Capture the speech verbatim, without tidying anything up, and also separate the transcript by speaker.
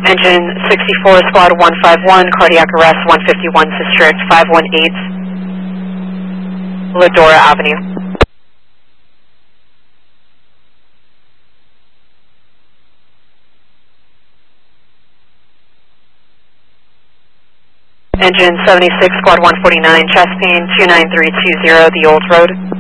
Speaker 1: Engine sixty-four, Squad one five one, cardiac arrest one fifty-one, District five one eight, Ladora Avenue. Engine seventy-six, Squad one forty-nine, chest pain two nine three two zero, the Old Road.